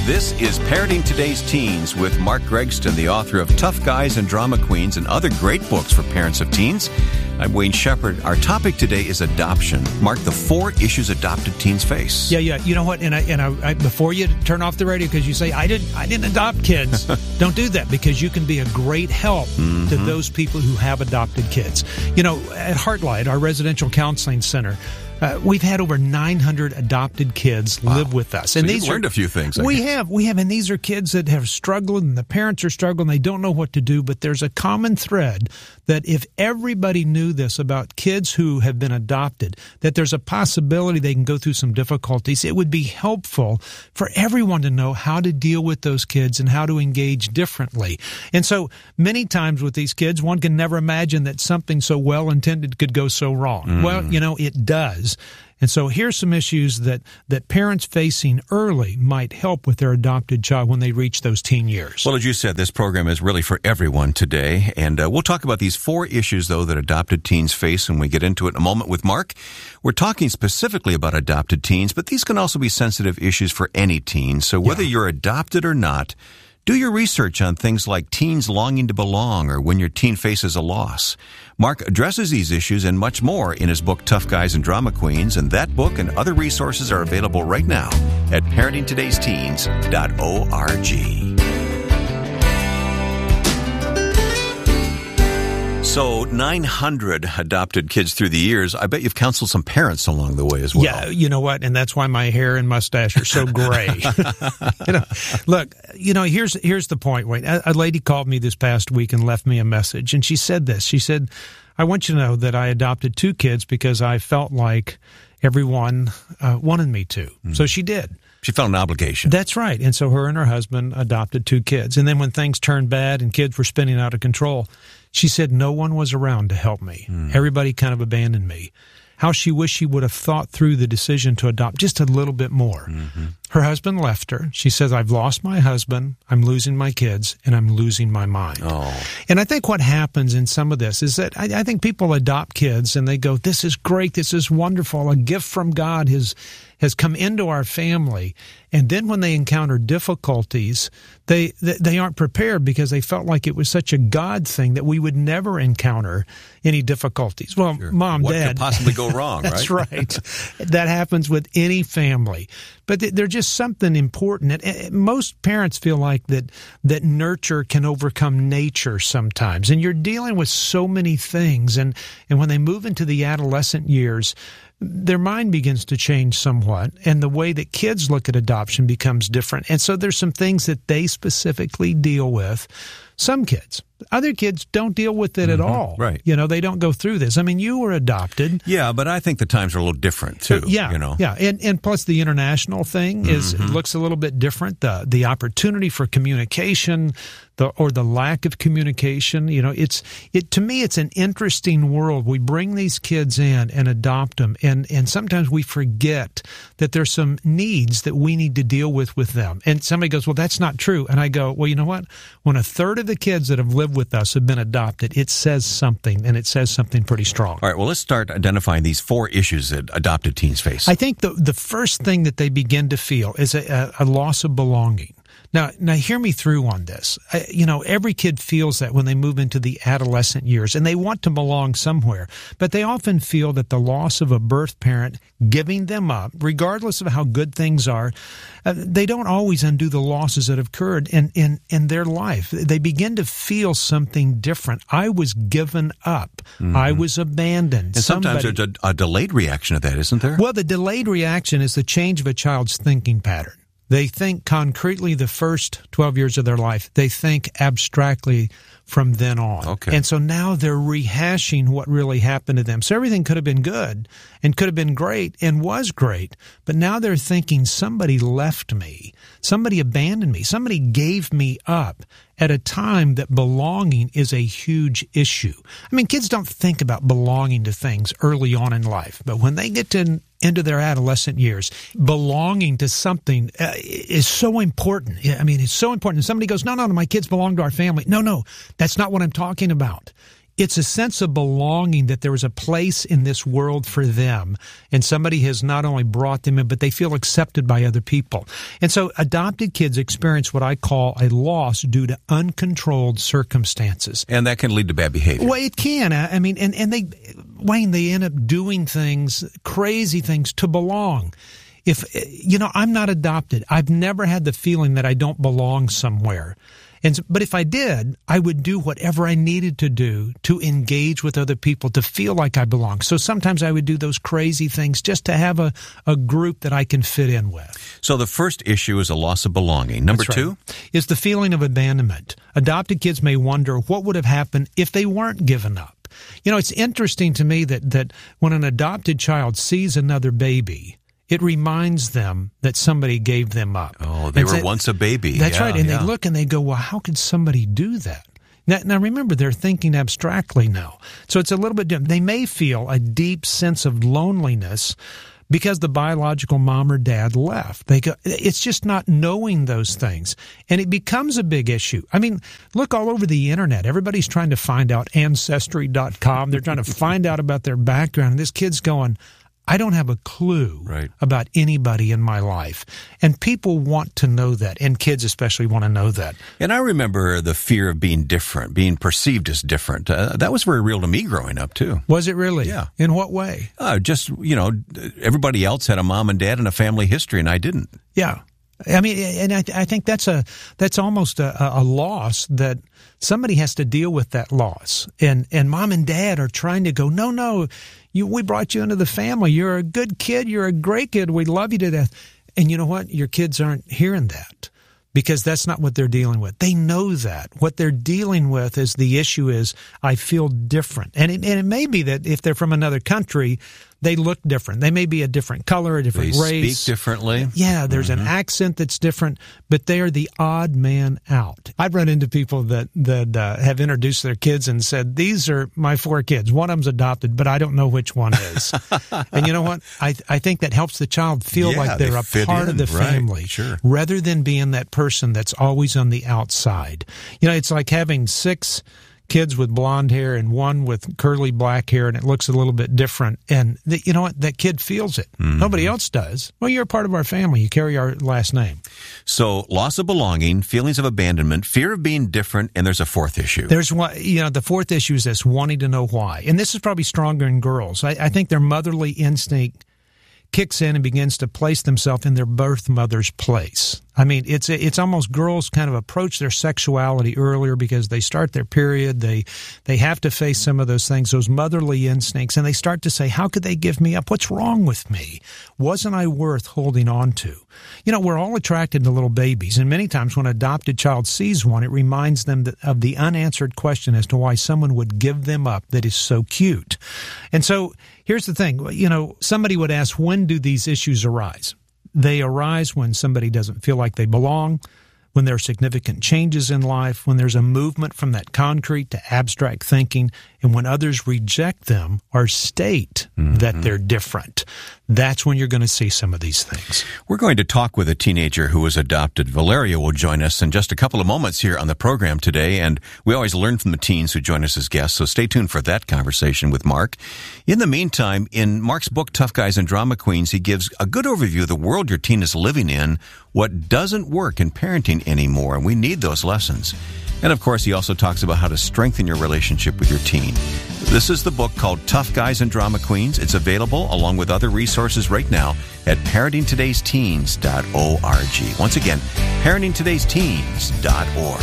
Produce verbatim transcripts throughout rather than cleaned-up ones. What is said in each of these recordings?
This is Parenting Today's Teens with Mark Gregston, the author of Tough Guys and Drama Queens and other great books for parents of teens. I'm Wayne Shepherd. Our topic today is adoption. Mark, the four issues adopted teens face. Yeah, yeah. You know what? And I, and I, I, before you turn off the radio, because you say I didn't, I didn't adopt kids. Don't do that, because you can be a great help mm-hmm. to those people who have adopted kids. You know, at Heartlight, our residential counseling center, Uh, we've had over nine hundred adopted kids wow. live with us. And so these you've learned are, a few things. I we guess. have, we have, and these are kids that have struggled, and the parents are struggling. They don't know what to do, but there's a common thread that if everybody knew this about kids who have been adopted, that there's a possibility they can go through some difficulties. It would be helpful for everyone to know how to deal with those kids and how to engage differently. And so many times with these kids, one can never imagine that something so well-intended could go so wrong. Mm. Well, you know, it does. And so here's some issues that, that parents facing early might help with their adopted child when they reach those teen years. Well, as you said, this program is really for everyone today. And uh, we'll talk about these four issues, though, that adopted teens face when we get into it in a moment with Mark. We're talking specifically about adopted teens, but these can also be sensitive issues for any teen. So whether yeah. you're adopted or not, do your research on things like teens longing to belong or when your teen faces a loss. Mark addresses these issues and much more in his book, Tough Guys and Drama Queens, and that book and other resources are available right now at parenting todays teens dot org. So nine hundred adopted kids through the years. I bet you've counseled some parents along the way as well. Yeah, you know what? And that's why my hair and mustache are so gray. you know, look, you know, here's here's the point, Wayne. A, a lady called me this past week and left me a message, and she said this. She said, I want you to know that I adopted two kids because I felt like everyone uh, wanted me to. Mm-hmm. So she did. She felt an obligation. That's right. And so her and her husband adopted two kids. And then when things turned bad and kids were spinning out of control, she said no one was around to help me. Mm. Everybody kind of abandoned me. How she wished she would have thought through the decision to adopt just a little bit more. Mm-hmm. Her husband left her. She says, I've lost my husband, I'm losing my kids, and I'm losing my mind. Oh. And I think what happens in some of this is that I, I think people adopt kids and they go, this is great, this is wonderful, a gift from God has, has come into our family. And then when they encounter difficulties, they, they aren't prepared because they felt like it was such a God thing that we would never encounter any difficulties. Well, sure. Mom, what Dad. What could possibly go wrong, right? That's right. That happens with any family. But they're just something important. And most parents feel like that that nurture can overcome nature sometimes. And you're dealing with so many things. And, and when they move into the adolescent years, their mind begins to change somewhat, and the way that kids look at adoption becomes different. And so there's some things that they specifically deal with. Some kids. Other kids don't deal with it mm-hmm. at all. Right. You know, they don't go through this. I mean, you were adopted. Yeah, but I think the times are a little different, too. Yeah, you know? yeah. And, and plus the international thing is mm-hmm. looks a little bit different. The the opportunity for communication, the or the lack of communication, you know, it's it to me it's an interesting world. We bring these kids in and adopt them, and, and sometimes we forget that there's some needs that we need to deal with with them. And somebody goes, well, that's not true. And I go, well, you know what? When a third of the kids that have lived with us have been adopted, it says something, and it says something pretty strong. All right, well, let's start identifying these four issues that adopted teens face. I think the the first thing that they begin to feel is a, a loss of belonging. Now, now hear me through on this. I, you know, every kid feels that when they move into the adolescent years, and they want to belong somewhere, but they often feel that the loss of a birth parent giving them up, regardless of how good things are, uh, they don't always undo the losses that have occurred in, in, in their life. They begin to feel something different. I was given up. Mm-hmm. I was abandoned. And sometimes Somebody, there's a, a delayed reaction to that, isn't there? Well, the delayed reaction is the change of a child's thinking pattern. They think concretely the first twelve years of their life. They think abstractly from then on. Okay. And so now they're rehashing what really happened to them. So everything could have been good and could have been great and was great, but now they're thinking somebody left me, somebody abandoned me, somebody gave me up at a time that belonging is a huge issue. I mean, kids don't think about belonging to things early on in life, but when they get to into their adolescent years, belonging to something uh, is so important. I mean, it's so important. And somebody goes, no, no, no, my kids belong to our family. No, no, that's not what I'm talking about. It's a sense of belonging, that there is a place in this world for them, and somebody has not only brought them in, but they feel accepted by other people. And so adopted kids experience what I call a loss due to uncontrolled circumstances. And that can lead to bad behavior. Well, it can. I mean, and, and they, Wayne, they end up doing things, crazy things, to belong. If, you know, I'm not adopted. I've never had the feeling that I don't belong somewhere. And, but if I did, I would do whatever I needed to do to engage with other people, to feel like I belong. So sometimes I would do those crazy things just to have a, a group that I can fit in with. So the first issue is a loss of belonging. Number That's two? Right. Is the feeling of abandonment. Adopted kids may wonder what would have happened if they weren't given up. You know, it's interesting to me that, that when an adopted child sees another baby, it reminds them that somebody gave them up. Oh, they and were so, once a baby. That's yeah, right. And yeah. they look and they go, well, how could somebody do that? Now, now, remember, they're thinking abstractly now. So it's a little bit different. They may feel a deep sense of loneliness because the biological mom or dad left. They go, it's just not knowing those things. And it becomes a big issue. I mean, look all over the internet. Everybody's trying to find out Ancestry dot com. They're trying to find out about their background. And this kid's going, I don't have a clue right. about anybody in my life. And people want to know that, and kids especially want to know that. And I remember the fear of being different, being perceived as different. Uh, that was very real to me growing up, too. Was it really? Yeah. In what way? Uh, just, you know, everybody else had a mom and dad and a family history, and I didn't. Yeah. I mean, and I, I think that's a that's almost a, a loss that somebody has to deal with that loss. And and mom and dad are trying to go, no, no, you, we brought you into the family. You're a good kid. You're a great kid. We love you to death. And you know what? Your kids aren't hearing that because that's not what they're dealing with. They know that. What they're dealing with is the issue is I feel different. And it, and it may be that if they're from another country, they look different. They may be a different color, a different they race. They speak differently. Yeah, there's mm-hmm. an accent that's different, but they are the odd man out. I've run into people that, that uh, have introduced their kids and said, these are my four kids. One of them's adopted, but I don't know which one is. And you know what? I I think that helps the child feel yeah, like they're they a part in. of the right. family, sure. rather than being that person that's always on the outside. You know, it's like having six kids with blonde hair and one with curly black hair, and it looks a little bit different. And the, you know what? That kid feels it. Mm-hmm. Nobody else does. Well, you're a part of our family. You carry our last name. So loss of belonging, feelings of abandonment, fear of being different, and there's a fourth issue. There's one, you know, the fourth issue is this wanting to know why. And this is probably stronger in girls. I, I think their motherly instinct kicks in and begins to place themselves in their birth mother's place. I mean, it's it's almost girls kind of approach their sexuality earlier because they start their period. They they have to face some of those things, those motherly instincts, and they start to say, how could they give me up? What's wrong with me? Wasn't I worth holding on to? You know, we're all attracted to little babies, and many times when an adopted child sees one, it reminds them that, of the unanswered question as to why someone would give them up that is so cute. And so here's the thing. You know, somebody would ask, when do these issues arise? They arise when somebody doesn't feel like they belong, when there are significant changes in life, when there's a movement from that concrete to abstract thinking, and when others reject them or state mm-hmm. that they're different. That's when you're going to see some of these things. We're going to talk with a teenager who was adopted. Valeria will join us in just a couple of moments here on the program today, and we always learn from the teens who join us as guests, so stay tuned for that conversation with Mark. In the meantime, in Mark's book, Tough Guys and Drama Queens, he gives a good overview of the world your teen is living in, what doesn't work in parenting anymore, and we need those lessons. And of course, he also talks about how to strengthen your relationship with your teen. This is the book called Tough Guys and Drama Queens. It's available along with other resources right now at parenting todays teens dot org. Once again, parenting todays teens dot org.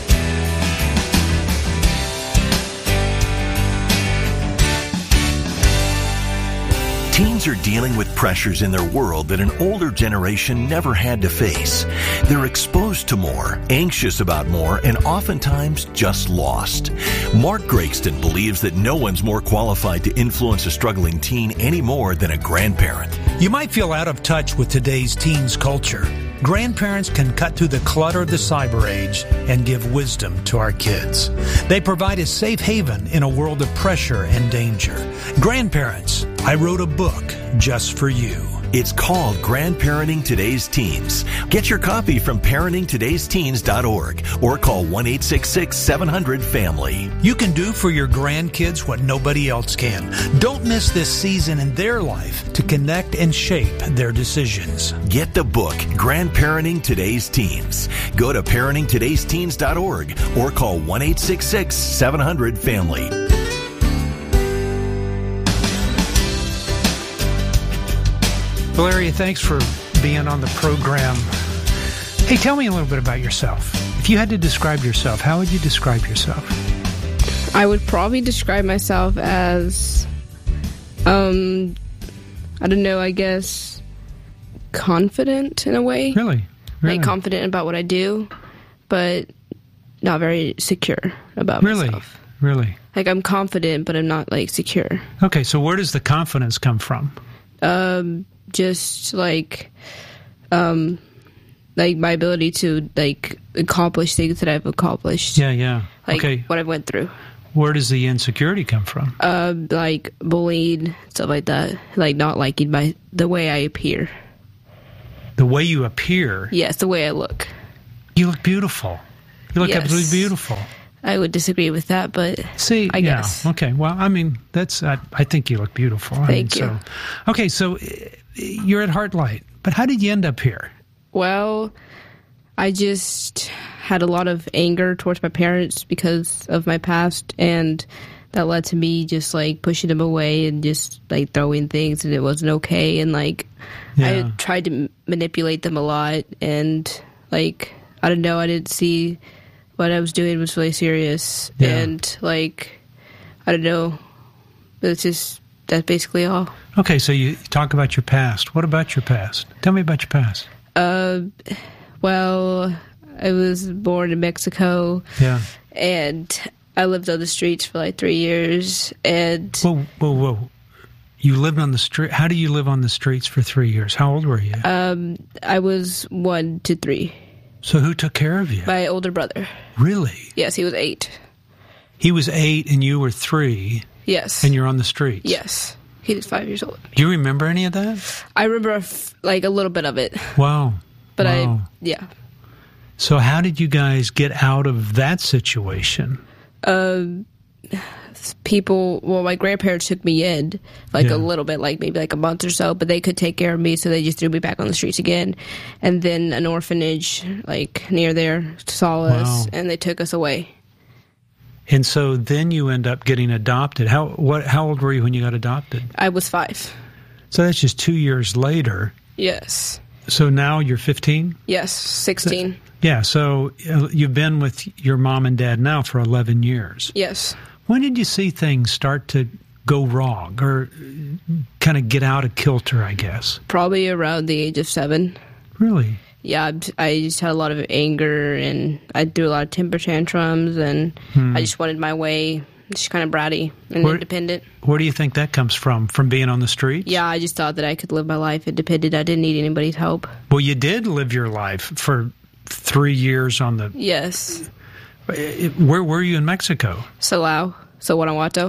Teens are dealing with pressures in their world that an older generation never had to face. They're exposed to more, anxious about more, and oftentimes just lost. Mark Gregston believes that no one's more qualified to influence a struggling teen any more than a grandparent. You might feel out of touch with today's teens culture. Grandparents can cut through the clutter of the cyber age and give wisdom to our kids. They provide a safe haven in a world of pressure and danger. Grandparents, I wrote a book just for you. It's called Grandparenting Today's Teens. Get your copy from parenting todays teens dot org or call one eight six six, seven hundred, family. You can do for your grandkids what nobody else can. Don't miss this season in their life to connect and shape their decisions. Get the book, Grandparenting Today's Teens. Go to parenting todays teens dot org or call one eight six six, seven hundred, family. Valeria, thanks for being on the program. Hey, tell me a little bit about yourself. If you had to describe yourself, how would you describe yourself? I would probably describe myself as, um, I don't know, I guess, confident in a way. Really? Really? Like, confident about what I do, but not very secure about really? myself. Really? Like, I'm confident, but I'm not, like, secure. Okay, so where does the confidence come from? Um... Just like, um, like my ability to like accomplish things that I've accomplished. Yeah, yeah. Like okay. what I went through. Where does the insecurity come from? Uh, like bullied, stuff like that. Like not liking my the way I appear. The way you appear. Yes, the way I look. You look beautiful. You look yes. absolutely beautiful. I would disagree with that, but see, I yeah, guess. Okay. Well, I mean, that's. I, I think you look beautiful. I Thank mean, you. So, okay, so you're at Heartlight, but how did you end up here? Well, I just had a lot of anger towards my parents because of my past, and that led to me just like pushing them away and just like throwing things, and it wasn't okay. And like Yeah. I tried to m- manipulate them a lot, and like I don't know, I didn't see what I was doing was really serious, Yeah. and like I don't know, but it's just that's basically all. Okay, so you talk about your past. What about your past? Tell me about your past. Uh, well, I was born in Mexico. Yeah. And I lived on the streets for like three years. And Whoa, whoa, whoa. You lived on the street. How do you live on the streets for three years? How old were you? um, I was one to three. So who took care of you? My older brother. Really? Yes, he was eight. He was eight and you were three, Yes. and you're on the streets. Yes. He was five years old. Do you remember any of that? I remember a f- like a little bit of it. Wow. But wow. I, yeah. So how did you guys get out of that situation? Um, people, well, my grandparents took me in like Yeah. a little bit, like maybe like a month or so, but they could take care of me, so they just threw me back on the streets again. And then an orphanage like near there saw us, Wow. and they took us away. And so then you end up getting adopted. How what? How old were you when you got adopted? I was five. So that's just two years later. Yes. So now you're fifteen? Yes, sixteen. Yeah, so uh, you've been with your mom and dad now for eleven years. Yes. When did you see things start to go wrong or kind of get out of kilter, I guess? Probably around the age of seven. Really? Yeah, I just had a lot of anger, and I threw a lot of temper tantrums, and Hmm. I just wanted my way, just kind of bratty and Where- independent. Where do you think that comes from? From being on the streets? Yeah, I just thought that I could live my life independent. I didn't need anybody's help. Well, you did live your life for three years on the... Yes. Where were you in Mexico? Salau, Guanajuato.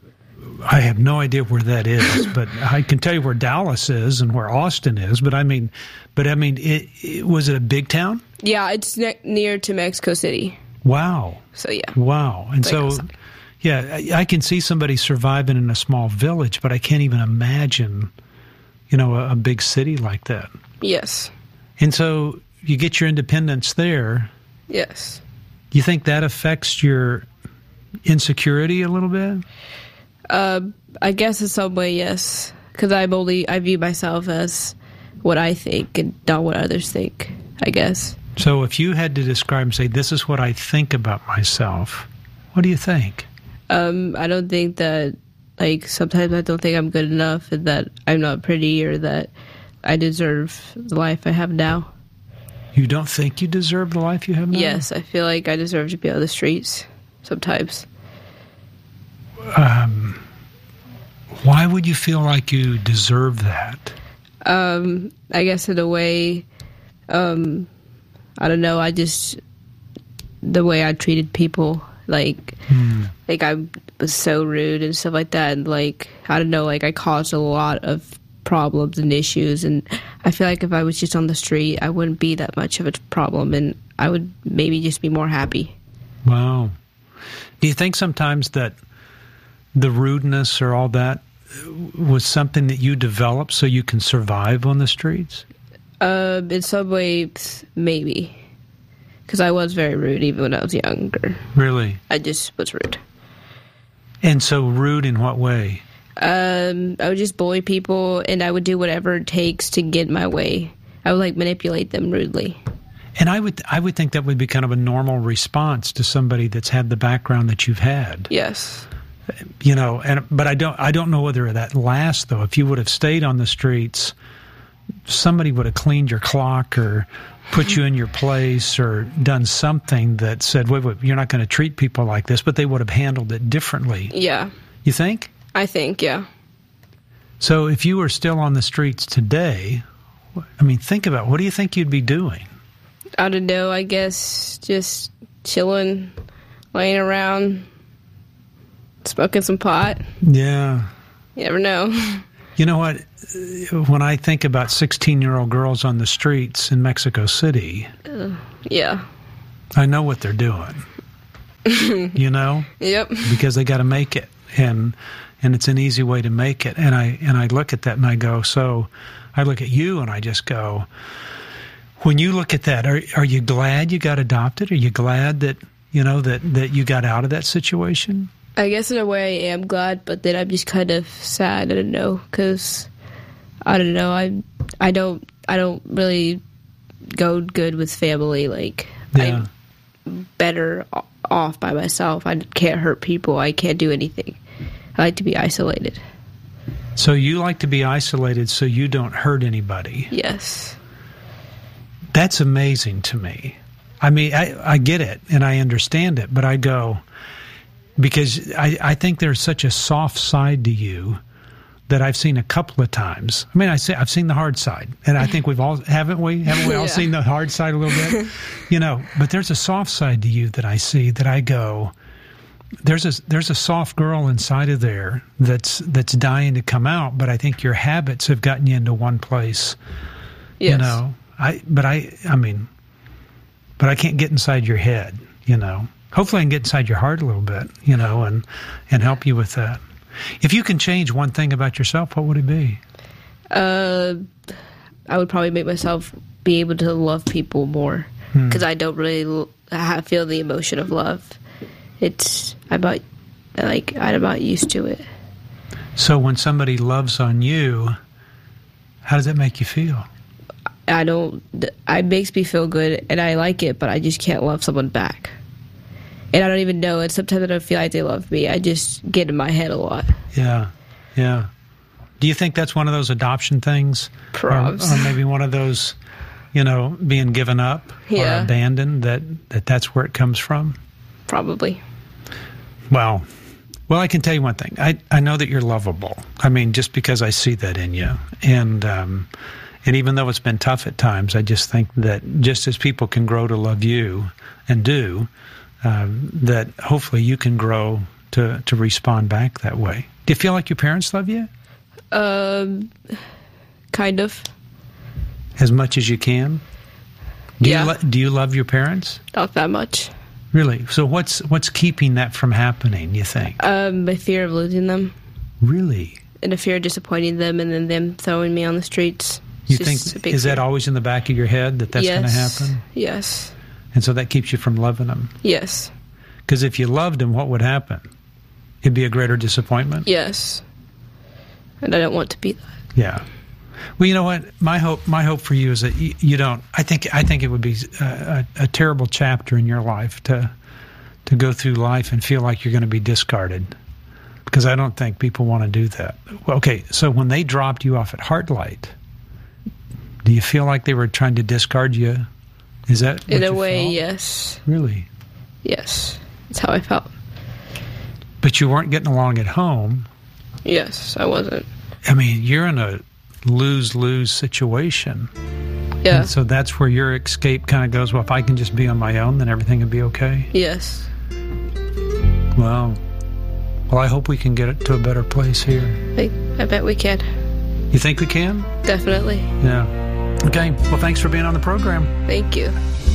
I have no idea where that is, but I can tell you where Dallas is and where Austin is. But I mean, but I mean, it, it, was it a big town? Yeah, it's ne- near to Mexico City. Wow. So yeah. Wow. And Right so, outside. yeah, I, I can see somebody surviving in a small village, but I can't even imagine, you know, a, a big city like that. Yes. And so you get your independence there. Yes. You think that affects your insecurity a little bit? Uh, I guess in some way, yes. Because I only I view myself as what I think and not what others think, I guess. So if you had to describe and say, this is what I think about myself, what do you think? Um, I don't think that, like, sometimes I don't think I'm good enough, and that I'm not pretty, or that I deserve the life I have now. You don't think you deserve the life you have now? Yes, I feel like I deserve to be on the streets sometimes. Um, why would you feel like you deserve that? Um, I guess in a way, um, I don't know, I just, the way I treated people, like, Hmm. like I was so rude and stuff like that, and like, I don't know, like I caused a lot of problems and issues, and I feel like if I was just on the street, I wouldn't be that much of a problem, and I would maybe just be more happy. Wow. Do you think sometimes that the rudeness or all that was something that you developed so you can survive on the streets? Uh, in some ways, maybe. Because I was very rude even when I was younger. Really? I just was rude. And so rude in what way? Um, I would just bully people, and I would do whatever it takes to get my way. I would, like, manipulate them rudely. And I would I would think that would be kind of a normal response to somebody that's had the background that you've had. Yes. You know, and but I don't I don't know whether that lasts, though. If you would have stayed on the streets, somebody would have cleaned your clock or put you in your place or done something that said, wait, wait, you're not going to treat people like this, but they would have handled it differently. Yeah. You think? I think, yeah. So if you were still on the streets today, I mean, think about, what do you think you'd be doing? I don't know, I guess just chilling, laying around, smoking some pot. Yeah. You never know. You know what? When I think about sixteen-year-old girls on the streets in Mexico City, uh, yeah, I know what they're doing. You know? Yep. Because they got to make it, and and it's an easy way to make it. And I and I look at that and I go, so I look at you and I just go, when you look at that, are are you glad you got adopted? Are you glad that you know that that you got out of that situation? I guess in a way I am glad, but then I'm just kind of sad. I don't know, because I don't know. I I don't I don't really go good with family. Like yeah. I'm better off by myself. I can't hurt people. I can't do anything. I like to be isolated. So you like to be isolated so you don't hurt anybody. Yes. That's amazing to me. I mean, I, I get it and I understand it, but I go, because I, I think there's such a soft side to you that I've seen a couple of times. I mean, I say, I've seen the hard side, and I think we've all, haven't we? Haven't we all yeah. seen the hard side a little bit? You know, but there's a soft side to you that I see that I go, there's a there's a soft girl inside of there that's that's dying to come out, but I think your habits have gotten you into one place. Yes. You know, I but I I mean, but I can't get inside your head. You know. Hopefully I can get inside your heart a little bit, you know, and, and help you with that. If you can change one thing about yourself, what would it be? Uh, I would probably make myself be able to love people more, because hmm. I don't really have, feel the emotion of love. It's about, like, I'm about used to it. So when somebody loves on you, how does that make you feel? I don't, it makes me feel good, and I like it, but I just can't love someone back. And I don't even know it. Sometimes I don't feel like they love me. I just get in my head a lot. Yeah, yeah. Do you think that's one of those adoption things? Probs. Or, or maybe one of those, you know, being given up yeah. or abandoned, that, that that's where it comes from? Probably. Well, well, I can tell you one thing. I, I know that you're lovable. I mean, just because I see that in you. And, um, and even though it's been tough at times, I just think that just as people can grow to love you and do, Um, that hopefully you can grow to, to respond back that way. Do you feel like your parents love you? Um, kind of. As much as you can? Do yeah. You lo- do you love your parents? Not that much. Really? So what's what's keeping that from happening, you think? Um, my fear of losing them. Really? And the fear of disappointing them, and then them throwing me on the streets. You think, is fear. That always in the back of your head, that that's yes. going to happen? Yes. And so that keeps you from loving them? Yes. Because if you loved them, what would happen? It'd be a greater disappointment? Yes. And I don't want to be that. Yeah. Well, you know what? My hope, my hope for you is that you, you don't. I think, I think it would be a, a, a terrible chapter in your life to to go through life and feel like you're going to be discarded, because I don't think people want to do that. Well, okay, so when they dropped you off at Heartlight, do you feel like they were trying to discard you? Is that what in a you way? felt? Yes. Really? Yes, that's how I felt. But you weren't getting along at home. Yes, I wasn't. I mean, you're in a lose-lose situation. Yeah. And so that's where your escape kind of goes, well, if I can just be on my own, then everything will be okay? Yes. Well, well, I hope we can get it to a better place here. I, I bet we can. You think we can? Definitely. Yeah. Okay. Well, thanks for being on the program. Thank you.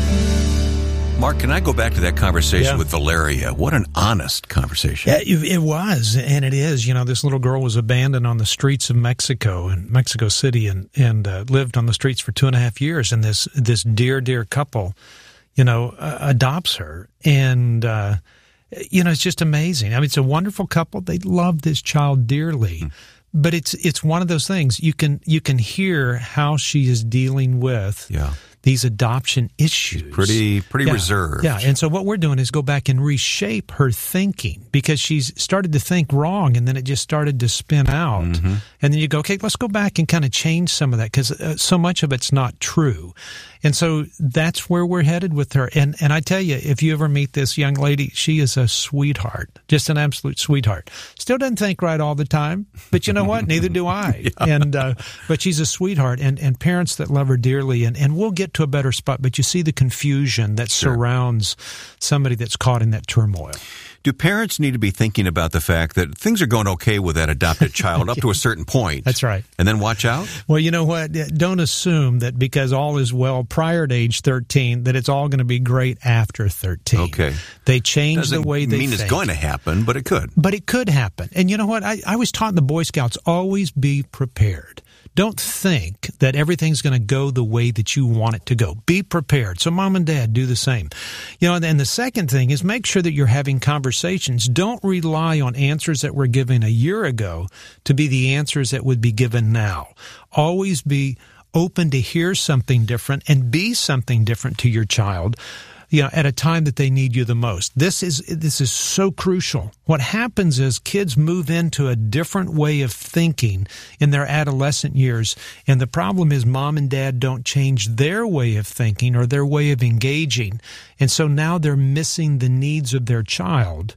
Mark, can I go back to that conversation Yeah. with Valeria? What an honest conversation. Yeah, it, it was, and it is. You know, this little girl was abandoned on the streets of Mexico, in Mexico City, and and uh, lived on the streets for two and a half years. And this this dear, dear couple, you know, uh, adopts her, and uh, you know, it's just amazing. I mean, it's a wonderful couple. They love this child dearly. Mm. But it's it's one of those things you can you can hear how she is dealing with Yeah. these adoption issues. She's pretty pretty yeah. reserved. Yeah, and so what we're doing is go back and reshape her thinking, because she's started to think wrong, and then it just started to spin out. Mm-hmm. And then you go, okay, let's go back and kind of change some of that, because uh, so much of it's not true. And so that's where we're headed with her. And and I tell you, if you ever meet this young lady, she is a sweetheart, just an absolute sweetheart. Still doesn't think right all the time, but you know what? Neither do I. Yeah. And uh, but she's a sweetheart, and, and parents that love her dearly, and, and we'll get to a better spot. But you see the confusion that Sure. surrounds somebody that's caught in that turmoil. Do parents need to be thinking about the fact that things are going okay with that adopted child up to a certain point? That's right. And then watch out? Well, you know what? Don't assume that because all is well prior to age thirteen that it's all going to be great after thirteen. Okay. They change Doesn't the way they mean think. it's going to happen, but it could. But it could happen. And you know what? I, I was taught in the Boy Scouts, always be prepared. Don't think that everything's going to go the way that you want it to go. Be prepared. So mom and dad, do the same. You know, and then the second thing is make sure that you're having conversations. Don't rely on answers that were given a year ago to be the answers that would be given now. Always be open to hear something different and be something different to your child, you know, at a time that they need you the most. This is this is so crucial. What happens is kids move into a different way of thinking in their adolescent years, and the problem is mom and dad don't change their way of thinking or their way of engaging, and so now they're missing the needs of their child,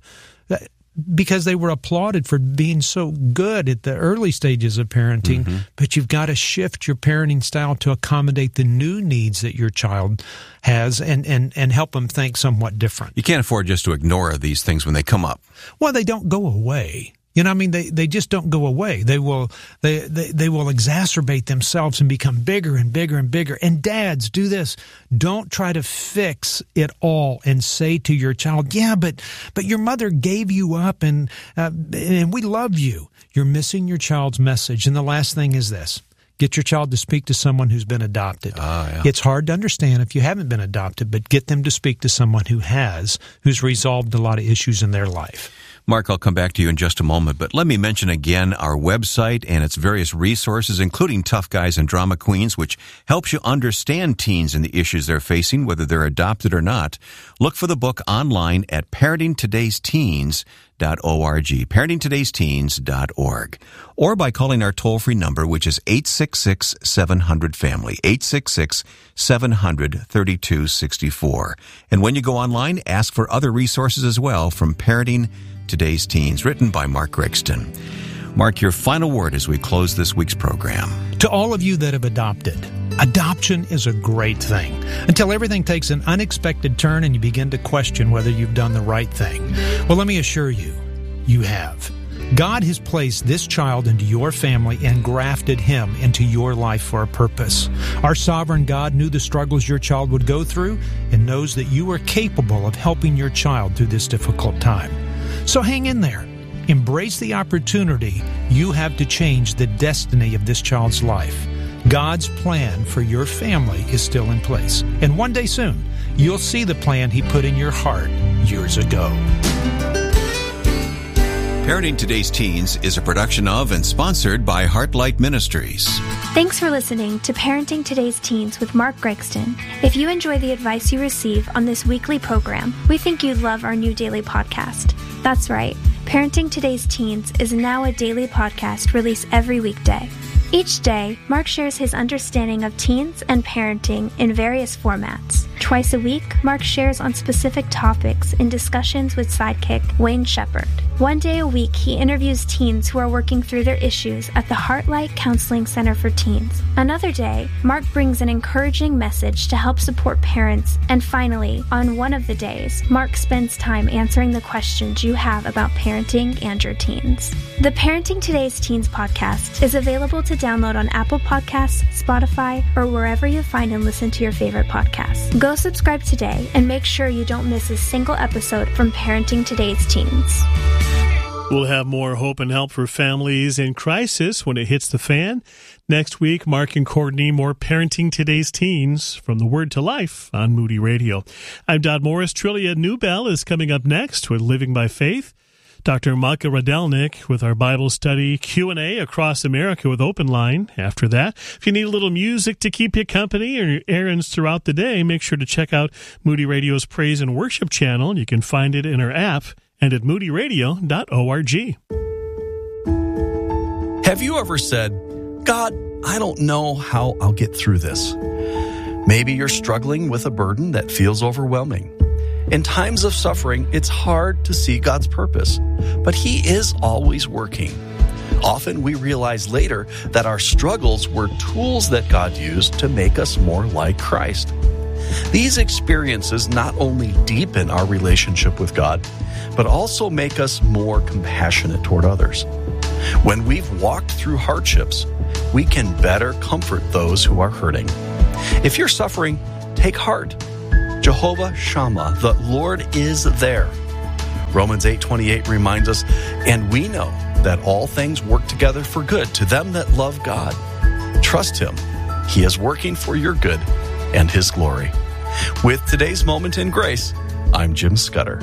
because they were applauded for being so good at the early stages of parenting, mm-hmm. but you've got to shift your parenting style to accommodate the new needs that your child has and, and, and help them think somewhat different. You can't afford just to ignore these things when they come up. Well, they don't go away. You know, I mean, they, they just don't go away. They will they, they they will exacerbate themselves and become bigger and bigger and bigger. And dads, do this. Don't try to fix it all and say to your child, yeah, but but your mother gave you up and uh, and we love you. You're missing your child's message. And the last thing is this. Get your child to speak to someone who's been adopted. Oh, yeah. It's hard to understand if you haven't been adopted, but get them to speak to someone who has, who's resolved a lot of issues in their life. Mark, I'll come back to you in just a moment, but let me mention again our website and its various resources, including Tough Guys and Drama Queens, which helps you understand teens and the issues they're facing, whether they're adopted or not. Look for the book online at parenting today's teens dot org, parenting today's teens dot org, or by calling our toll-free number, which is eight six six, seven hundred, family, eight six six, seven hundred, thirty-two sixty-four. And when you go online, ask for other resources as well from Parenting Today's Teens, written by Mark Gregston. Mark, your final word as we close this week's program. To all of you that have adopted, adoption is a great thing until everything takes an unexpected turn and you begin to question whether you've done the right thing. Well, let me assure you, you have. God has placed this child into your family and grafted him into your life for a purpose. Our sovereign God knew the struggles your child would go through and knows that you are capable of helping your child through this difficult time. So hang in there. Embrace the opportunity you have to change the destiny of this child's life. God's plan for your family is still in place. And one day soon, you'll see the plan he put in your heart years ago. Parenting Today's Teens is a production of and sponsored by Heartlight Ministries. Thanks for listening to Parenting Today's Teens with Mark Gregston. If you enjoy the advice you receive on this weekly program, we think you'd love our new daily podcast. That's right. Parenting Today's Teens is now a daily podcast released every weekday. Each day, Mark shares his understanding of teens and parenting in various formats. Twice a week, Mark shares on specific topics in discussions with sidekick Wayne Shepherd. One day a week, he interviews teens who are working through their issues at the Heartlight Counseling Center for Teens. Another day, Mark brings an encouraging message to help support parents. And finally, on one of the days, Mark spends time answering the questions you have about parenting and your teens. The Parenting Today's Teens podcast is available to download on Apple Podcasts, Spotify, or wherever you find and listen to your favorite podcasts. Go subscribe today and make sure you don't miss a single episode from Parenting Today's Teens. We'll have more hope and help for families in crisis when it hits the fan. Next week, Mark and Courtney, more Parenting Today's Teens from the Word to Life on Moody Radio. I'm Dodd Morris. Trillia Newbell is coming up next with Living by Faith. Doctor Micah Radelnik with our Bible study Q and A across America with Open Line after that. If you need a little music to keep you company or your errands throughout the day, make sure to check out Moody Radio's Praise and Worship channel. You can find it in our app and at moody radio dot org. Have you ever said, God, I don't know how I'll get through this? Maybe you're struggling with a burden that feels overwhelming. In times of suffering, it's hard to see God's purpose, but He is always working. Often we realize later that our struggles were tools that God used to make us more like Christ. These experiences not only deepen our relationship with God, but also make us more compassionate toward others. When we've walked through hardships, we can better comfort those who are hurting. If you're suffering, take heart. Jehovah Shammah, the Lord is there. Romans eight twenty-eight reminds us, and we know that all things work together for good to them that love God. Trust Him. He is working for your good and His glory. With today's Moment in Grace, I'm Jim Scudder.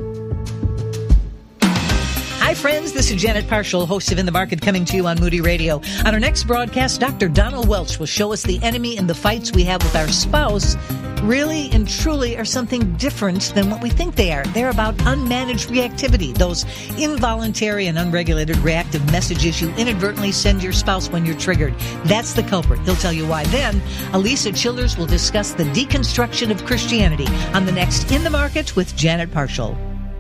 Hi, friends. This is Janet Parshall, host of In the Market, coming to you on Moody Radio. On our next broadcast, Doctor Donald Welch will show us the enemy and the fights we have with our spouse really and truly are something different than what we think they are. They're about unmanaged reactivity, those involuntary and unregulated reactive messages you inadvertently send your spouse when you're triggered. That's the culprit. He'll tell you why. Then, Elisa Childers will discuss the deconstruction of Christianity on the next In the Market with Janet Parshall.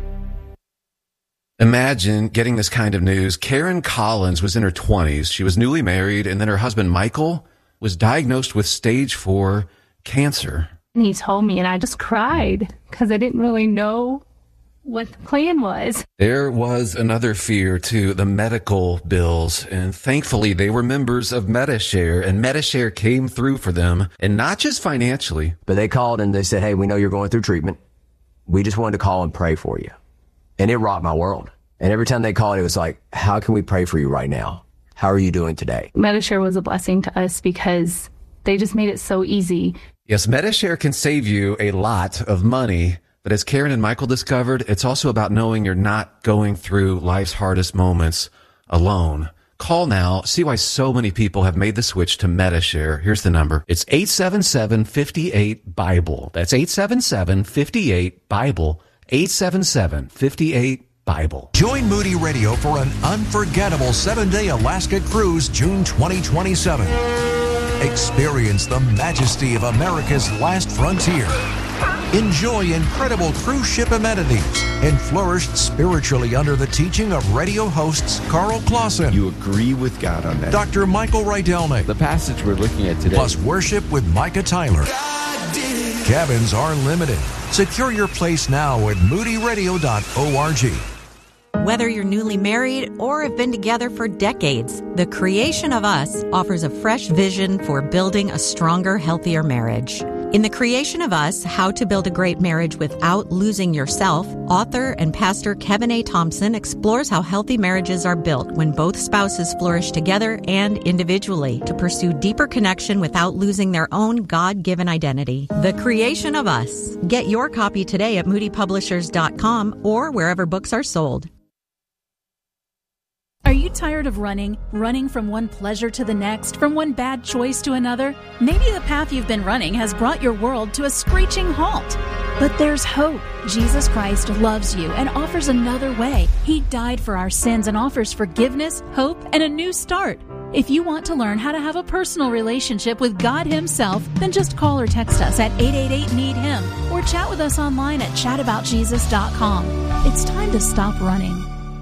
Imagine getting this kind of news. Karen Collins was in her twenties. She was newly married, and then her husband, Michael, was diagnosed with stage four cancer. And he told me, and I just cried because I didn't really know what the plan was. There was another fear, too, the medical bills. And thankfully, they were members of Medi-Share, and Medi-Share came through for them, and not just financially. But they called and they said, hey, we know you're going through treatment. We just wanted to call and pray for you. And it rocked my world. And every time they called, it was like, how can we pray for you right now? How are you doing today? Medi-Share was a blessing to us because they just made it so easy. Yes, Medi-Share can save you a lot of money, but as Karen and Michael discovered, it's also about knowing you're not going through life's hardest moments alone. Call now. See why so many people have made the switch to Medi-Share. Here's the number. It's eight seven seven, five eight, Bible. That's eight seven seven, five eight, Bible. eight seven seven, five eight, Bible. Join Moody Radio for an unforgettable seven-day Alaska cruise June twenty twenty-seven. Experience the majesty of America's last frontier. Enjoy incredible cruise ship amenities and flourish spiritually under the teaching of radio hosts Carl Clausen. You agree with God on that. Doctor Michael Rydelnik. The passage we're looking at today. Plus worship with Micah Tyler. Cabins are limited. Secure your place now at moody radio dot org. Whether you're newly married or have been together for decades, The Creation of Us offers a fresh vision for building a stronger, healthier marriage. In The Creation of Us, How to Build a Great Marriage Without Losing Yourself, author and pastor Kevin A. Thompson explores how healthy marriages are built when both spouses flourish together and individually to pursue deeper connection without losing their own God-given identity. The Creation of Us. Get your copy today at moody publishers dot com or wherever books are sold. Are you tired of running? Running from one pleasure to the next, from one bad choice to another? Maybe the path you've been running has brought your world to a screeching halt. But there's hope. Jesus Christ loves you and offers another way. He died for our sins and offers forgiveness, hope, and a new start. If you want to learn how to have a personal relationship with God Himself, then just call or text us at eight eight eight, need him or chat with us online at chat about jesus dot com. It's time to stop running.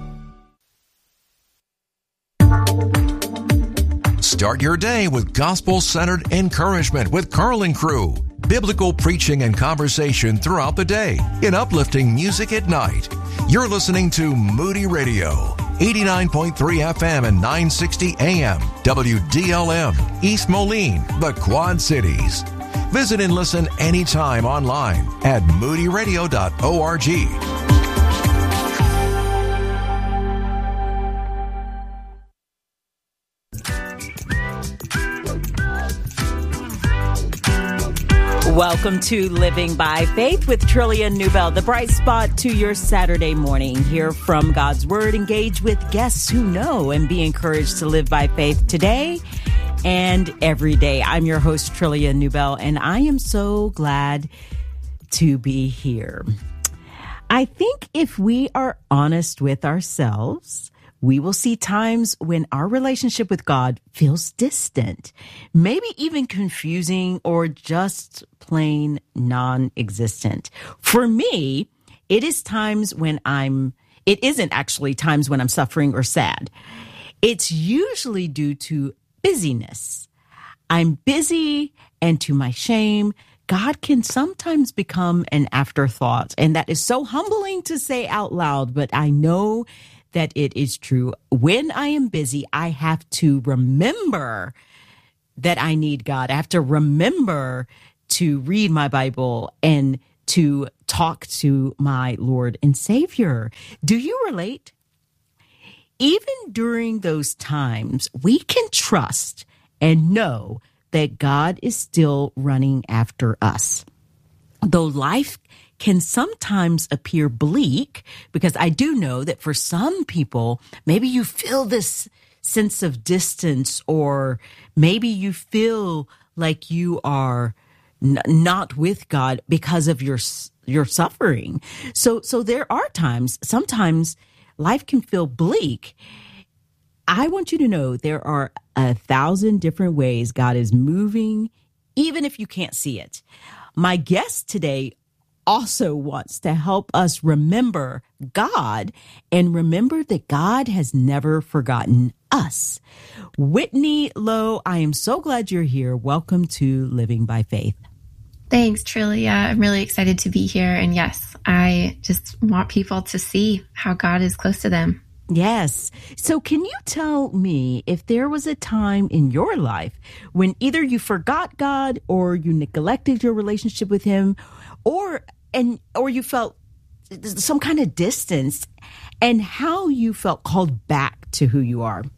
Start your day with gospel-centered encouragement with Carl and Crew. Biblical preaching and conversation throughout the day in uplifting music at night. You're listening to Moody Radio, eighty-nine point three F M and nine sixty A M, W D L M, East Moline, the Quad Cities. Visit and listen anytime online at moody radio dot org. Welcome to Living by Faith with Trillia Newbell, the bright spot to your Saturday morning. Hear from God's Word, engage with guests who know, and be encouraged to live by faith today and every day. I'm your host, Trillia Newbell, and I am so glad to be here. I think if we are honest with ourselves, we will see times when our relationship with God feels distant, maybe even confusing or just plain non-existent. For me, it is times when I'm, it isn't actually times when I'm suffering or sad. It's usually due to busyness. I'm busy, and to my shame, God can sometimes become an afterthought. And that is so humbling to say out loud, but I know that it is true. When I am busy, I have to remember that I need God. I have to remember to read my Bible and to talk to my Lord and Savior. Do you relate? Even during those times, we can trust and know that God is still running after us. Though life can sometimes appear bleak, because I do know that for some people, maybe you feel this sense of distance, or maybe you feel like you are n- not with God because of your your suffering. So, so there are times, sometimes life can feel bleak. I want you to know there are a thousand different ways God is moving, even if you can't see it. My guest today also wants to help us remember God and remember that God has never forgotten us. Whitney Lowe, I am so glad you're here. Welcome to Living by Faith. Thanks, Trillia. I'm really excited to be here. And yes, I just want people to see how God is close to them. Yes. So can you tell me if there was a time in your life when either you forgot God or you neglected your relationship with Him, or and or you felt some kind of distance, and how you felt called back to who you are?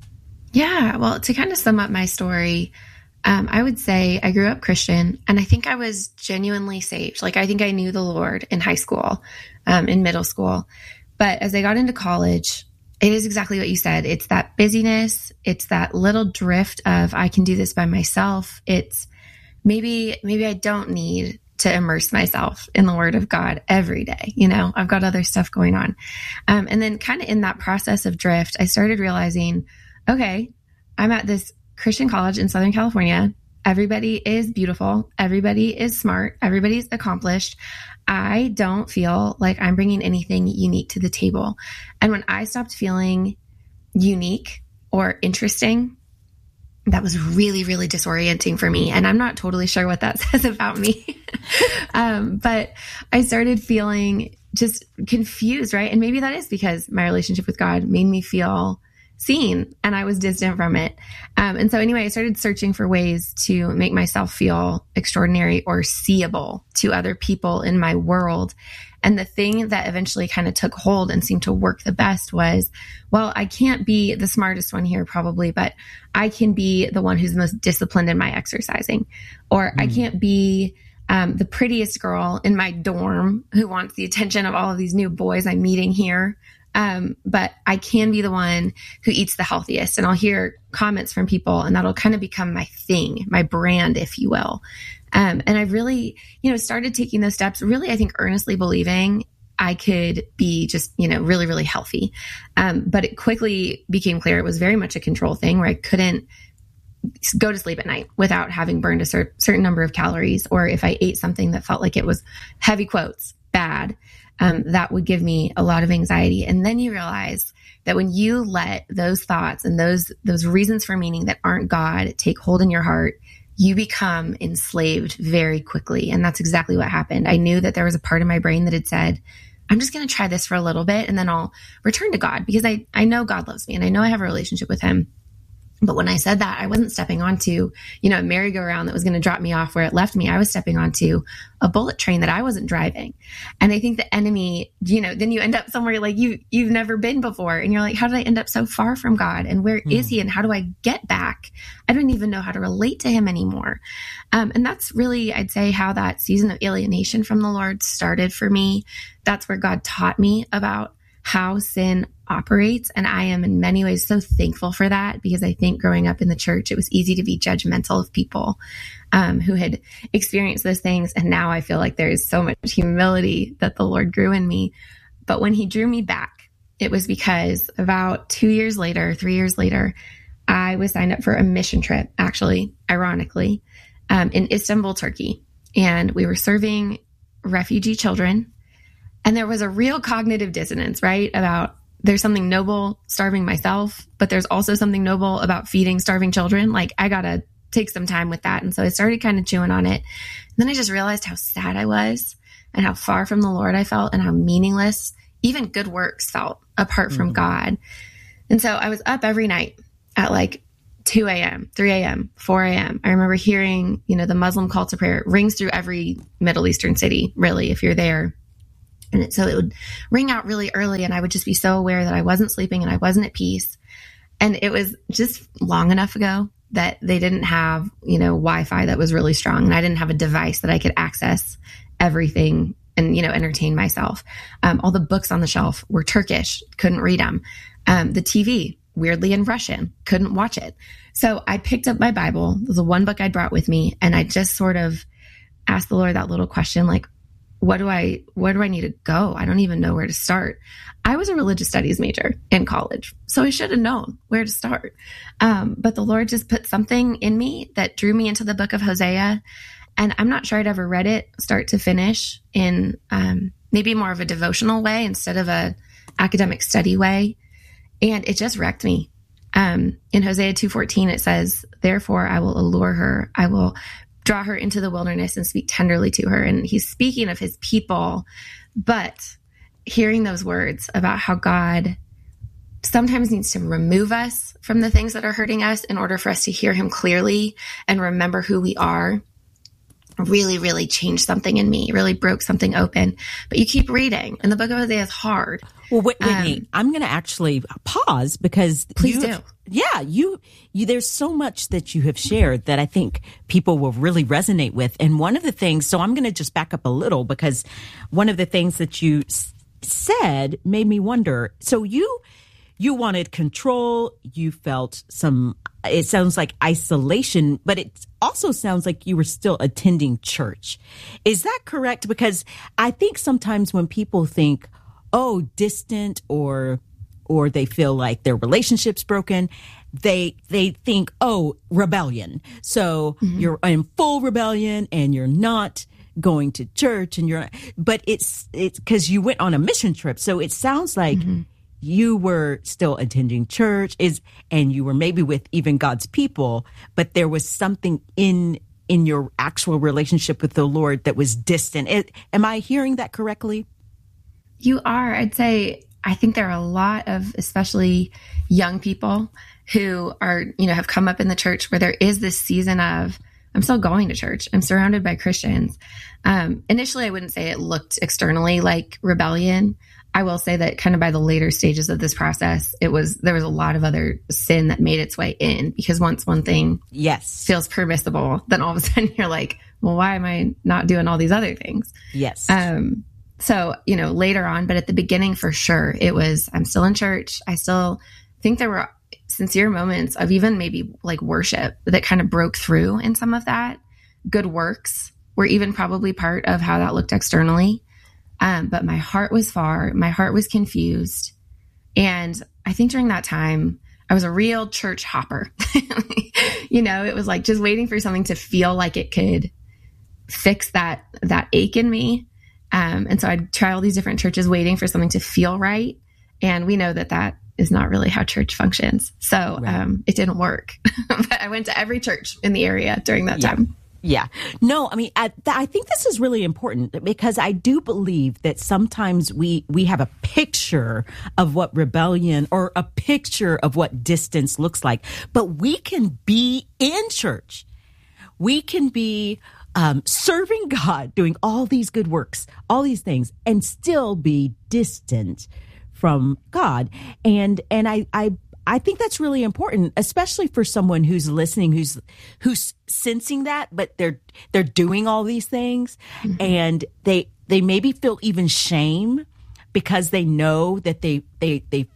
Yeah. Well, to kind of sum up my story, um, I would say I grew up Christian, and I think I was genuinely saved. Like, I think I knew the Lord in high school, um, in middle school. But as I got into college, it is exactly what you said. It's that busyness. It's that little drift of, I can do this by myself. It's maybe, maybe I don't need to immerse myself in the Word of God every day. You know, I've got other stuff going on. Um, and then kind of in that process of drift, I started realizing, okay, I'm at this Christian college in Southern California. Everybody is beautiful. Everybody is smart. Everybody's accomplished. I don't feel like I'm bringing anything unique to the table. And when I stopped feeling unique or interesting, that was really, really disorienting for me. And I'm not totally sure what that says about me. um, but I started feeling just confused, right? And maybe that is because my relationship with God made me feel seen and I was distant from it. Um, and so anyway, I started searching for ways to make myself feel extraordinary or seeable to other people in my world. And the thing that eventually kind of took hold and seemed to work the best was, well, I can't be the smartest one here probably, but I can be the one who's most disciplined in my exercising, or mm. I can't be um, the prettiest girl in my dorm who wants the attention of all of these new boys I'm meeting here. Um, but I can be the one who eats the healthiest, and I'll hear comments from people, and that'll kind of become my thing, my brand, if you will. Um, and I really, you know, started taking those steps, really, I think, earnestly believing I could be just, you know, really, really healthy. Um, but it quickly became clear it was very much a control thing where I couldn't go to sleep at night without having burned a cer- certain number of calories. Or if I ate something that felt like it was, heavy quotes, bad, um, that would give me a lot of anxiety. And then you realize that when you let those thoughts and those those reasons for meaning that aren't God take hold in your heart, you become enslaved very quickly. And that's exactly what happened. I knew that there was a part of my brain that had said, I'm just going to try this for a little bit and then I'll return to God because I, I know God loves me and I know I have a relationship with him. But when I said that, I wasn't stepping onto, you know, a merry-go-round that was going to drop me off where it left me. I was stepping onto a bullet train that I wasn't driving. And I think the enemy, you know, then you end up somewhere like you, you've never been before. And you're like, how did I end up so far from God? And where mm. is he? And how do I get back? I don't even know how to relate to him anymore. Um, and that's really, I'd say, how that season of alienation from the Lord started for me. That's where God taught me about how sin operates. And I am in many ways so thankful for that because I think growing up in the church, it was easy to be judgmental of people um, who had experienced those things. And now I feel like there is so much humility that the Lord grew in me. But when he drew me back, it was because about two years later, three years later, I was signed up for a mission trip, actually, ironically, um, in Istanbul, Turkey. And we were serving refugee children. And there was a real cognitive dissonance, right? About there's something noble starving myself, but there's also something noble about feeding starving children. Like I got to take some time with that. And so I started kind of chewing on it. And then I just realized how sad I was and how far from the Lord I felt and how meaningless even good works felt apart from mm-hmm. God. And so I was up every night at like two a.m., three a.m., four a.m. I remember hearing, you know, the Muslim call to prayer. It rings through every Middle Eastern city, really, if you're there. And so it would ring out really early and I would just be so aware that I wasn't sleeping and I wasn't at peace. And it was just long enough ago that they didn't have, you know, Wi-Fi that was really strong. And I didn't have a device that I could access everything and, you know, entertain myself. Um, all the books on the shelf were Turkish, couldn't read them. Um, the T V, weirdly in Russian, couldn't watch it. So I picked up my Bible, the one book I'd brought with me, and I just sort of asked the Lord that little question, like, What do I, where do I need to go? I don't even know where to start. I was a religious studies major in college, so I should have known where to start. Um, but the Lord just put something in me that drew me into the book of Hosea. And I'm not sure I'd ever read it start to finish in um, maybe more of a devotional way instead of a academic study way. And it just wrecked me. Um, in Hosea two fourteen, it says, therefore I will allure her. I will draw her into the wilderness and speak tenderly to her. And he's speaking of his people, but hearing those words about how God sometimes needs to remove us from the things that are hurting us in order for us to hear him clearly and remember who we are really, really changed something in me, really broke something open. But you keep reading, and the book of Hosea is hard. Well, wait, Whitney, um, I'm going to actually pause because please you, do. Yeah, you, you, there's so much that you have shared that I think people will really resonate with. And one of the things, so I'm going to just back up a little because one of the things that you s- said made me wonder. So you, you wanted control. You felt some, it sounds like isolation, but it also sounds like you were still attending church. Is that correct? Because I think sometimes when people think, oh, distant or or they feel like their relationship's broken, they they think, oh, rebellion. So mm-hmm. you're in full rebellion and you're not going to church and you're, but it's it's because you went on a mission trip. So it sounds like mm-hmm. you were still attending church is and you were maybe with even God's people, but there was something in in your actual relationship with the Lord that was distant. It, am I hearing that correctly? You are. I'd say, I think there are a lot of, especially young people who are, you know, have come up in the church where there is this season of, I'm still going to church. I'm surrounded by Christians. Um, initially, I wouldn't say it looked externally like rebellion. I will say that kind of by the later stages of this process, it was, there was a lot of other sin that made its way in because once one thing yes feels permissible, then all of a sudden you're like, well, why am I not doing all these other things? Yes. Um, So, you know, later on, but at the beginning, for sure, it was, I'm still in church. I still think there were sincere moments of even maybe like worship that kind of broke through in some of that. Good works were even probably part of how that looked externally. Um, but my heart was far. My heart was confused. And I think during that time, I was a real church hopper. You know, it was like just waiting for something to feel like it could fix that, that ache in me. Um, and so I'd try all these different churches waiting for something to feel right. And we know that that is not really how church functions. So right. um, it didn't work. But I went to every church in the area during that yeah. time. Yeah. No, I mean, I, I think this is really important because I do believe that sometimes we, we have a picture of what rebellion or a picture of what distance looks like, but we can be in church. We can be um, serving God, doing all these good works, all these things, and still be distant from God. And, and I, I, I think that's really important, especially for someone who's listening, who's, who's sensing that, but they're, they're doing all these things mm-hmm. and they, they maybe feel even shame because they know that they, they, they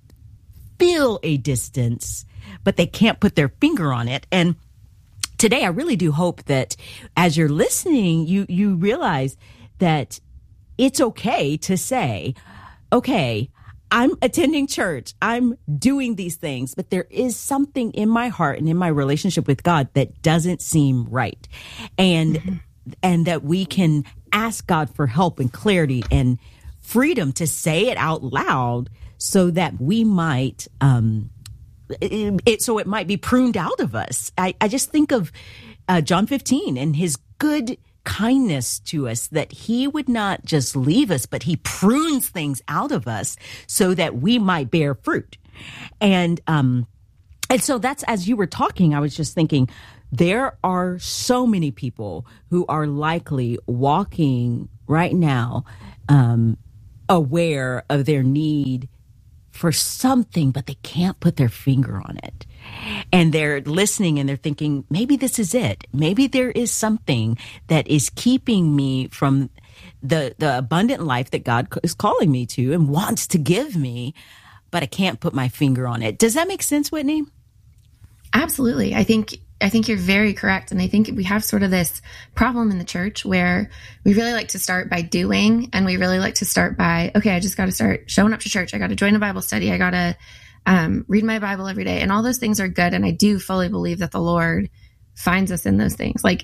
feel a distance, but they can't put their finger on it. And today, I really do hope that as you're listening, you, you realize that it's okay to say, okay, I'm attending church. I'm doing these things, but there is something in my heart and in my relationship with God that doesn't seem right. And, mm-hmm. and that we can ask God for help and clarity and freedom to say it out loud so that we might, um, it, it so it might be pruned out of us. I, I just think of uh, John fifteen and his good kindness to us, that he would not just leave us, but he prunes things out of us so that we might bear fruit. And, um, and so that's, as you were talking, I was just thinking, there are so many people who are likely walking right now, um, aware of their need for something, but they can't put their finger on it. And they're listening and they're thinking, maybe this is it. Maybe there is something that is keeping me from the, the abundant life that God is calling me to and wants to give me, but I can't put my finger on it. Does that make sense, Whitney? Absolutely. I think I think you're very correct. And I think we have sort of this problem in the church where we really like to start by doing, and we really like to start by, okay, I just got to start showing up to church. I got to join a Bible study. I got to um, read my Bible every day. And all those things are good. And I do fully believe that the Lord finds us in those things. Like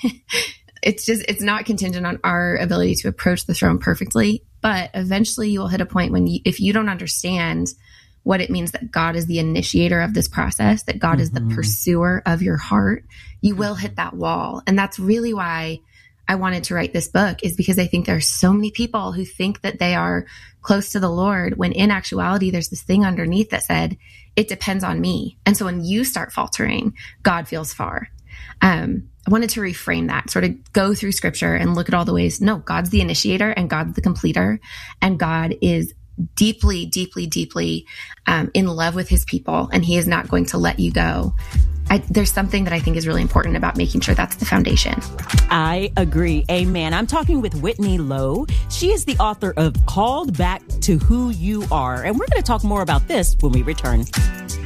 it's just, it's not contingent on our ability to approach the throne perfectly. But eventually you will hit a point when you, if you don't understand what it means that God is the initiator of this process, that God mm-hmm. is the pursuer of your heart, you will hit that wall. And that's really why I wanted to write this book, is because I think there are so many people who think that they are close to the Lord, when in actuality, there's this thing underneath that said, it depends on me. And so when you start faltering, God feels far. Um, I wanted to reframe that, sort of go through scripture and look at all the ways. No, God's the initiator and God's the completer, and God is deeply, deeply, deeply um, in love with his people, and he is not going to let you go. I, there's something that I think is really important about making sure that's the foundation. I agree. Amen. I'm talking with Whitney Lowe. She is the author of Called Back to Who You Are. And we're going to talk more about this when we return.